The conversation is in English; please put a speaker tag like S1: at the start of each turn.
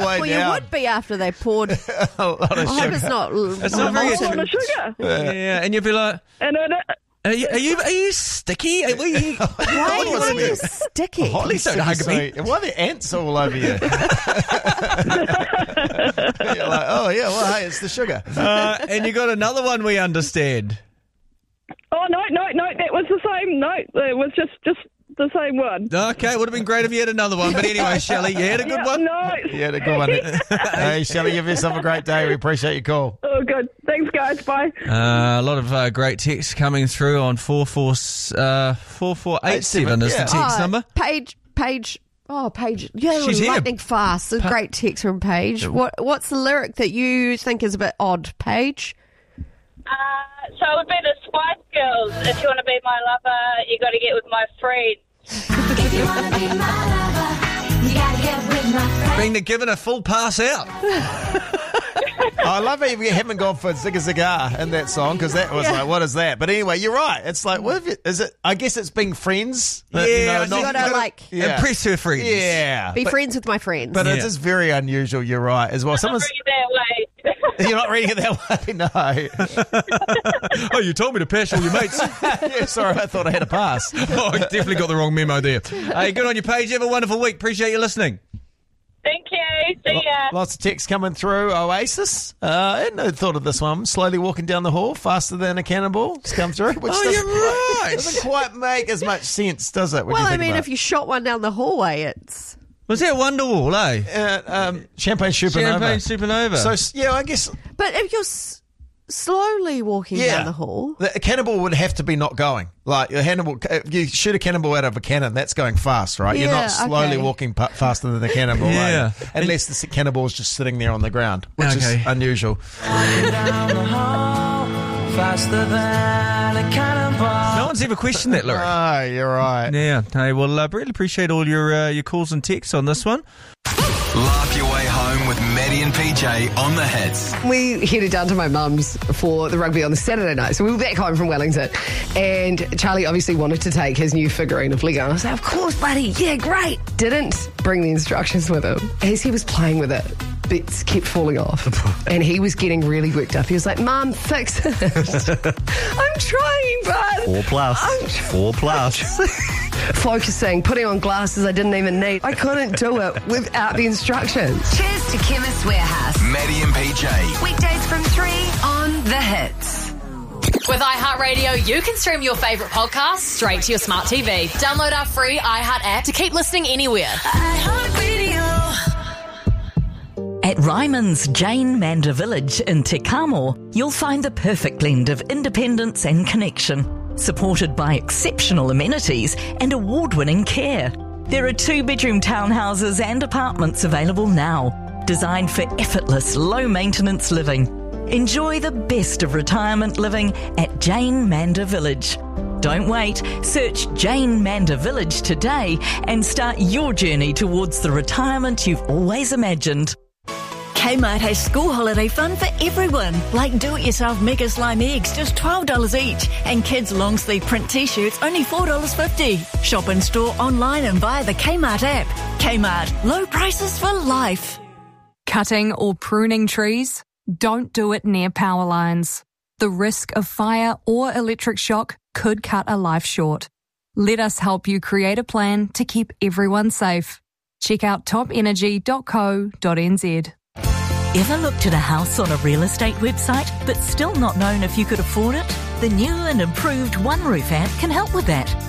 S1: way
S2: Well,
S1: down.
S2: you would be after they poured.
S1: A lot of
S2: I hope
S1: sugar.
S2: it's not.
S3: It's not very
S4: A lot of sugar.
S3: Yeah, and you'd be like,
S4: And
S3: are you sticky? Are you...
S2: Why are you sticky?
S1: Hotly
S3: Please don't hug me.
S1: Why are there ants all over you? You're like, oh yeah, well hey, it's the sugar.
S3: And you got another one, we understand.
S4: oh no, that was the same. No, it was just the same one.
S3: Okay, would have been great if you had another one. But anyway, Shelley, you had a good one?
S4: No.
S1: You had a good one. Hey, Shelley, give yourself a great day. We appreciate your call.
S4: Oh, good. Thanks, guys. Bye.
S3: A lot of great texts coming through on 4487 is the text number.
S2: Paige. Yeah,
S3: She's here.
S2: lightning fast. A great text from Paige. What's the lyric that you think is a bit odd, Paige?
S5: So it would be the Spice Girls. If you want to be my lover, you got to get with my friend.
S6: If you want to be my lover, you gotta get with my friend.
S3: Being given a full pass out.
S1: I love how you haven't gone for Zigga Zigar in that song because that was like, what is that? But anyway, you're right. It's like, what is it? I guess it's being friends.
S3: Yeah,
S2: you gotta like
S3: impress her friends.
S1: Yeah.
S2: be friends with my friends.
S1: But it is very unusual. You're right as well. Someone's.
S5: Bring it that way.
S1: You're not reading it that way, no.
S3: Oh, you told me to pass all your mates.
S1: Yeah, sorry, I thought I had a pass.
S3: Oh, I definitely got the wrong memo there. Hey, good on you, Paige. Have a wonderful week. Appreciate you listening.
S5: Thank you. See ya.
S1: Lots of texts coming through. Oasis. I had no thought of this one. Slowly walking down the hall, faster than a cannonball. Just come through. Which
S3: Oh, you're right.
S1: Doesn't quite make as much sense, does it?
S2: well, I mean, if you shot one down the hallway, it's...
S3: Was that Wonderwall, eh?
S1: Champagne Supernova.
S3: Champagne Supernova.
S1: So, yeah, I guess...
S2: But if you're slowly walking down the hall...
S1: A cannonball would have to be not going. Like, a cannonball, if you shoot a cannonball out of a cannon, that's going fast, right? You're
S2: Yeah,
S1: not slowly
S2: okay.
S1: walking faster than the cannonball.
S3: Yeah.
S1: Unless the cannonball's just sitting there on the ground, which is unusual.
S7: Faster than a cannonball.
S3: No one's ever questioned that lyric.
S1: Oh, you're right.
S3: Yeah. Hey, well, really appreciate all your calls and texts on this one.
S8: Laugh your way home with Maddie and PJ on the hits.
S9: We headed down to my mum's for the rugby on the Saturday night. So we were back home from Wellington. And Charlie obviously wanted to take his new figurine of Lego. And I was like, of course, buddy. Yeah, great. Didn't bring the instructions with him. As he was playing with it, bits kept falling off. And he was getting really worked up. He was like, Mum, fix it. I'm trying, bud.
S10: 4+. 4+.
S9: Focusing, putting on glasses I didn't even need. I couldn't do it without the instructions.
S6: Cheers to Chemist Warehouse.
S8: Maddie and PJ.
S6: Weekdays from 3 on The Hits.
S11: With iHeartRadio, you can stream your favourite podcasts straight to your smart TV. Download our free iHeart app to keep listening anywhere.
S6: iHeartRadio.
S12: At Ryman's Jane Manda Village in Te Kamo, you'll find the perfect blend of independence and connection, supported by exceptional amenities and award-winning care. There are 2-bedroom townhouses and apartments available now, designed for effortless, low-maintenance living. Enjoy the best of retirement living at Jane Manda Village. Don't wait. Search Jane Manda Village today and start your journey towards the retirement you've always imagined.
S13: Kmart has school holiday fun for everyone, like do-it-yourself Mega Slime eggs, just $12 each, and kids' long-sleeve print t-shirts, only $4.50. Shop in store, online and via the Kmart app. Kmart, low prices for life.
S14: Cutting or pruning trees? Don't do it near power lines. The risk of fire or electric shock could cut a life short. Let us help you create a plan to keep everyone safe. Check out topenergy.co.nz.
S12: Ever looked at a house on a real estate website but still not known if you could afford it? The new and improved OneRoof app can help with that.